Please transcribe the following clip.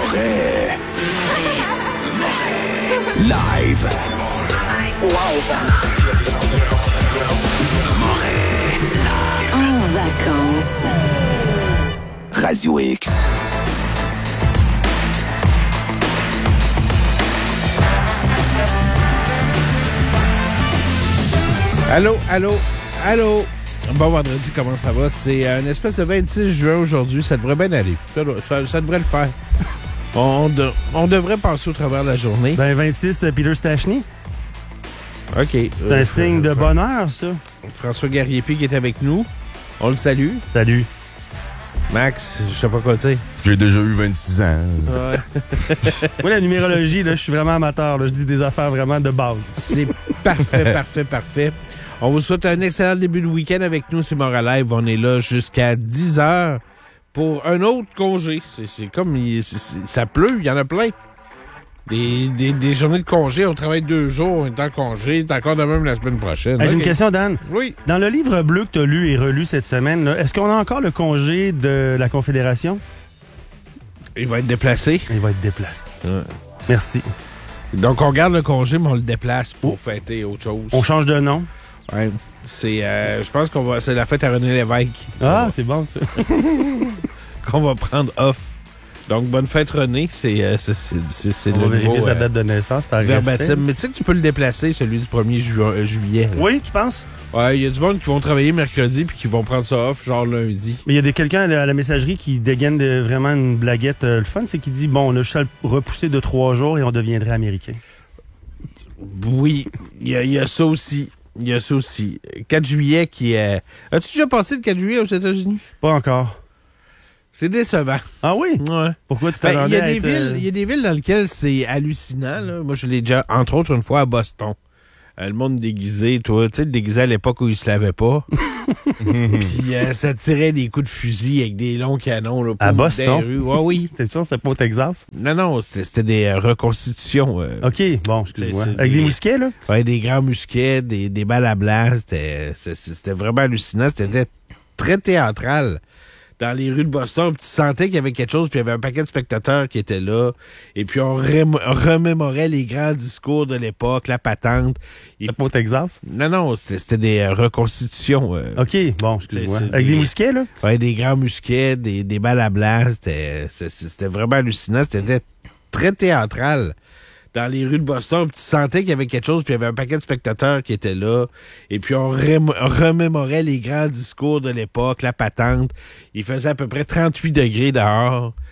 Moret. Live. Moret. En vacances. Radio X. Allô? Bon vendredi, comment ça va? C'est une espèce de 26 juin aujourd'hui. Ça devrait bien aller. Ça devrait le faire. On devrait passer au travers de la journée. Ben 26, Peter Stachny. OK. C'est un signe de bonheur, ça. François Garriépi qui est avec nous. On le salue. Salut. Max, je sais pas quoi dire. J'ai déjà eu 26 ans. Ouais. Moi, la numérologie, là, je suis vraiment amateur. Là. Je dis des affaires vraiment de base. C'est parfait. On vous souhaite un excellent début de week-end avec nous. C'est Moret Live. On est là jusqu'à 10h pour un autre congé. C'est comme... ça pleut, il y en a plein. Des journées de congé, on travaille 2 jours, on est en congé, c'est encore de même la semaine prochaine. Hey, j'ai une question, Dan. Oui. Dans le livre bleu que tu as lu et relu cette semaine, là, est-ce qu'on a encore le congé de la Confédération? Il va être déplacé. Il va être déplacé. Ouais. Merci. Donc, on garde le congé, mais on le déplace pour fêter autre chose. On change de nom? Ouais. C'est, je pense c'est la fête à René Lévesque. Ah, c'est bon, ça. Qu'on va prendre off. Donc, bonne fête, René. C'est On le va vérifier nouveau sa date de naissance par verbatim. respect. Mais tu sais que tu peux le déplacer, celui du 1er juillet. Là. Oui, tu penses? Ouais, il y a du monde qui vont travailler mercredi puis qui vont prendre ça off, genre lundi. Mais il y a quelqu'un à la messagerie qui dégaine vraiment une blaguette. Le fun, c'est qu'il dit, bon, on a juste à le repousser de 3 jours et on deviendrait américain. Oui, il y a ça aussi. 4 juillet qui est... As-tu déjà passé le 4 juillet aux États-Unis? Pas encore. C'est décevant. Ah oui? Ouais. Pourquoi tu t'attendais à être... Il y a des villes dans lesquelles c'est hallucinant. Là. Moi, je l'ai déjà, entre autres, une fois à Boston. Le monde déguisé, toi, tu sais, déguisé à l'époque où il se lavait pas. Puis ça tirait des coups de fusil avec des longs canons. Là, à Boston? Ouais, oui. T'es sûr que c'était pas au Texas? Non, c'était des reconstitutions. OK, bon, excuse-moi. C'est Avec des mousquets, là? Ouais, des grands mousquets, des balles à blanc. C'était vraiment hallucinant. C'était très théâtral. Dans les rues de Boston, tu sentais qu'il y avait quelque chose, puis il y avait un paquet de spectateurs qui étaient là. Et puis on remémorait les grands discours de l'époque, la patente. C'était pas au Texas? Non, c'était des reconstitutions. OK, bon, excuse-moi. C'est Avec des mousquets, là? Ouais, des grands mousquets, des balles à blanc. C'était vraiment hallucinant. C'était très théâtral. Dans les rues de Boston, tu sentais qu'il y avait quelque chose, puis il y avait un paquet de spectateurs qui étaient là. Et puis on remémorait les grands discours de l'époque, la patente. Il faisait à peu près 38 degrés dehors.